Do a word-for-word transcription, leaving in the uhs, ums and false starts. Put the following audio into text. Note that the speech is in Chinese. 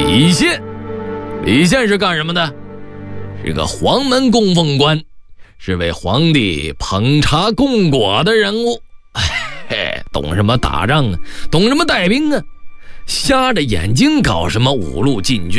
李现。李现是干什么的？是个黄门供奉官，是为皇帝捧茶供果的人物。嘿，懂什么打仗啊，懂什么带兵啊，瞎着眼睛搞什么五路进军。